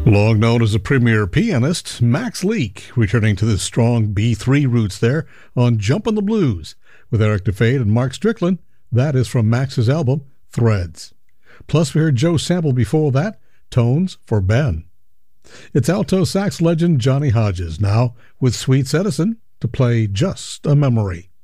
Long known as a premier pianist, Max Leake returning to the strong B3 roots there on Jumpin' the Blues with Eric DeFade and Mark Strickland. That is from Max's album, Threads. Plus we heard Joe Sample before that, Tones for Ben. It's alto sax legend Johnny Hodges now with Sweet Edison to play Just a Memory.